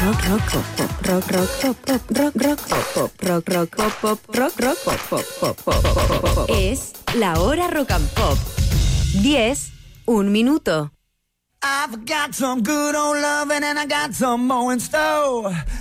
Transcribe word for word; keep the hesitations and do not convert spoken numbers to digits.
rock, rock, pop, rock, rock, pop, pop, rock, rock, pop, pop, rock, rock, pop, pop, rock, rock, pop, pop, pop, pop, pop, pop. Es la hora rock and pop. diez, un minuto. I've got some good old loving and I got some more in store.